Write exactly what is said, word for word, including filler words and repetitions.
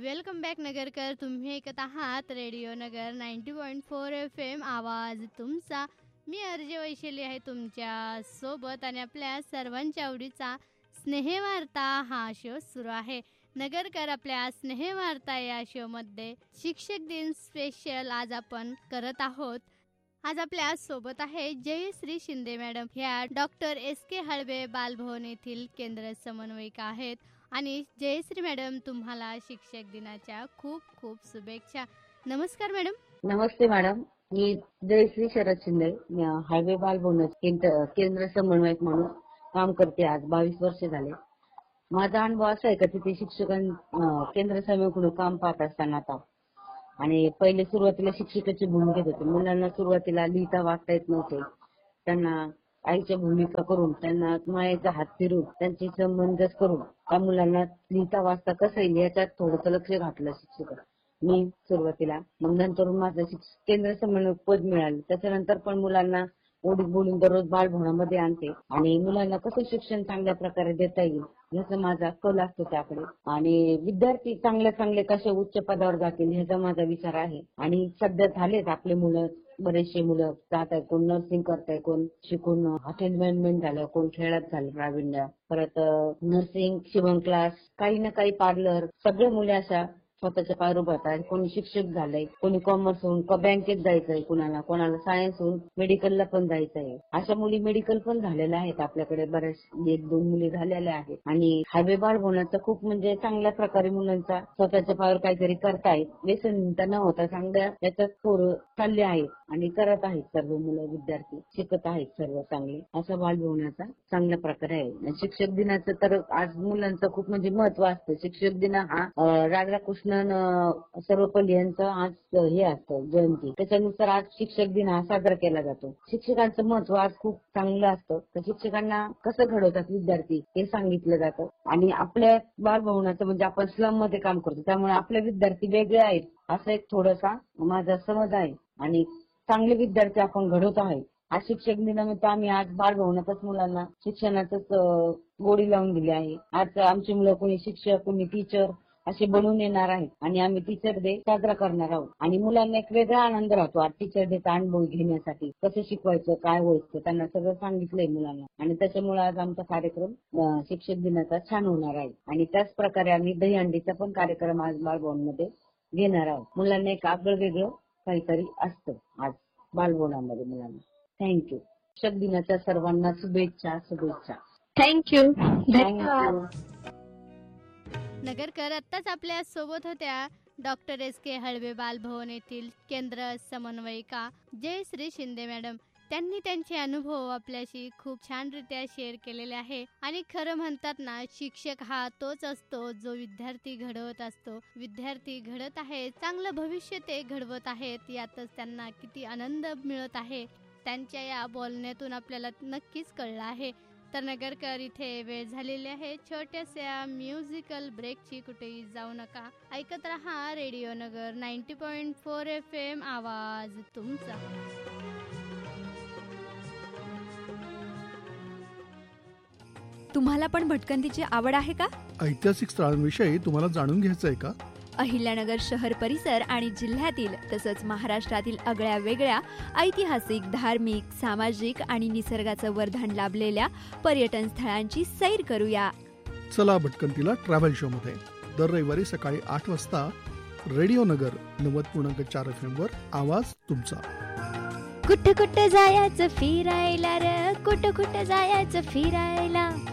Welcome back Nagarkar. तुम्ही ऐकत आहात रेडिओ नगर ninety point four F M, आवाज तुमचा. मी अर्जे वैशाली आहे तुमच्या सोबत आणि आपल्या सर्वांच्या आवडीचा स्नेहवार्ता हा शो सुरू आहे. नगरकर, आपल्या स्नेहवार्ता या शोमध्ये शिक्षक दिन स्पेशल आज आपण करत आहोत. आज आपल्या सोबत आहे जयश्री शिंदे मॅडम. ह्या डॉक्टर एस के हळवे बालभवन येथील केंद्र समन्वयिका आहेत. आणि जयश्री मॅडम, तुम्हाला शिक्षक दिनाच्या खूप खूप शुभेच्छा. नमस्कार मॅडम. नमस्ते मॅडम. मी जयश्री शरद शिंदे, हायवे बालभवन केंद्र समन्वयक म्हणून काम करते. आज बावीस वर्ष झाले. माझा अनुभव असा आहे का तिथे शिक्षकां केंद्र समन्वयक म्हणून काम पाहत असताना आता आणि पहिले सुरुवातीला शिक्षकाची भूमिका घेत होते. मुलांना सुरुवातीला लिहिता वाचता येत नव्हते. त्यांना आईच्या भूमिका करून, त्यांना मायेचा हात फिरून, त्यांचे संबंध करून त्या मुलांना लिहिता वाचता कसं येईल याच्यात थोडंसं लक्ष घातलं शिक्षक मी सुरुवातीला. मग नंतर माझं केंद्र समन्वयक पद मिळालं. त्याच्यानंतर पण मुलांना ओढी बोलून दररोज बालभवनामध्ये आणते आणि मुलांना कसं शिक्षण चांगल्या प्रकारे देता येईल याचा माझा कल असतो त्याकडे. आणि विद्यार्थी चांगले चांगले कसे उच्च पदावर जातील ह्याचा माझा विचार आहे. आणि सध्या झालेच आपले मुलं, बरेचसे मुलं जात आहे. कोण नर्सिंग करताय, कोण शिकून हॉटेल मॅनेजमेंट झालं, कोण खेळात झालं प्रावीण्य, परत नर्सिंग, शिवण क्लास, काही ना काही पार्लर, सगळे मुले अशा स्वतःच्या पायावर उभं आहेत. कोणी शिक्षक झालंय, कोणी कॉमर्स होऊन बँकेत जायचंय, कुणाला कोणाला सायन्स होऊन मेडिकलला पण जायचंय. अशा मुली मेडिकल पण झालेल्या आहेत आपल्याकडे. बऱ्याच एक दोन मुली झालेल्या आहेत. आणि हायवे बालभवनाचा खूप म्हणजे चांगल्या प्रकारे मुलांचा स्वतःच्या पायावर काहीतरी करतायत. व्यसनमुक्त न होता चांगल्या याच्यात पोरं चालले आहेत आणि करत आहेत. सर्व मुलं विद्यार्थी शिकत आहेत सर्व चांगले. असा बालभवनाचा चांगल्या प्रकारे आहे. शिक्षक दिनाचं तर आज मुलांचं खूप म्हणजे महत्व असतं. शिक्षक दिन हा राधाकृष्ण सर्वपल्ली यांचं आज हे असतं जयंती. त्याच्यानुसार आज शिक्षक दिन हा साजरा केला जातो. शिक्षकांचं महत्व आज खूप चांगलं असतं. तर शिक्षकांना कसं घडवतात विद्यार्थी हे सांगितलं जातं. आणि आपल्या बालभवनाचं म्हणजे आपण स्लम मध्ये काम करतो त्यामुळे आपले विद्यार्थी वेगळे आहेत असं एक थोडासा माझा समज आहे. आणि चांगले विद्यार्थी आपण घडवत आहे. आज शिक्षक दिनानिमित्त आम्ही आज बालभवनातच मुलांना शिक्षणातच गोडी लावून दिली आहे. आज आमची मुलं कोणी शिक्षक, कोणी टीचर असे बनवून येणार आहेत आणि आम्ही टीचर डे साजरा करणार आहोत. आणि मुलांना एक वेगळा आनंद राहतो आज टीचर डेचा अनुभव घेण्यासाठी. कसं शिकवायचं, काय व्हायचं, त्यांना सगळं सांगितलंय मुलांना. आणि त्याच्यामुळे आज आमचा कार्यक्रम शिक्षक दिनाचा छान होणार आहे. आणि त्याच प्रकारे आम्ही दहीहंडीचा पण कार्यक्रम आज बालभवनमध्ये घेणार आहोत. मुलांना एक आगळं वेगळं काहीतरी असतं आज बालभवनामध्ये मुलांना. थँक्यू. शिक्षक दिनाच्या सर्वांना शुभेच्छा शुभेच्छा. थँक्यू. धन्यवाद. नगरकर, आत्ताच आपल्या सोबत होत्या डॉक्टर एस के हळवे बालभवन येथील केंद्र समन्वयिका जयश्री शिंदे मॅडम. त्यांनी त्यांचे अनुभव आपल्याशी खूप छानरित्या शेअर केलेले आहे. आणि खरं म्हणतात ना, शिक्षक हा तोच असतो जो विद्यार्थी घडवत असतो. विद्यार्थी घडत आहे, चांगलं भविष्य ते घडवत आहेत, यातच त्यांना किती आनंद मिळत आहे त्यांच्या या बोलण्यातून आपल्याला नक्कीच कळलं आहे. तर नगरकर, इथे वेळ झालेली आहे छोट्याशा म्युझिकल ब्रेकची. कुठेही जाऊ नका, ऐकत रहा रेडिओ नगर ninety point four F M, आवाज तुमचा. तुम्हाला पण भटकंतीची आवड आहे का? ऐतिहासिक स्थळांविषयी तुम्हाला जाणून घ्यायचं आहे का? अहिल्यानगर शहर परिसर आणि जिल्ह्यातील तसंच महाराष्ट्रातील आगळ्या वेगळ्या ऐतिहासिक, धार्मिक, सामाजिक आणि निसर्गाचं वरदान लाभलेल्या पर्यटन स्थळांची सैर करूया. चला भटकंतीला ट्रॅव्हल शो मध्ये दर रविवारी सकाळी आठ वाजता रेडिओ नगर नव्वद पूर्णांक चार एफ एम वर, आवाज तुमचा. कुठं कुठं जायचं फिरायला र, कुठं कुठं जायचं फिरायला.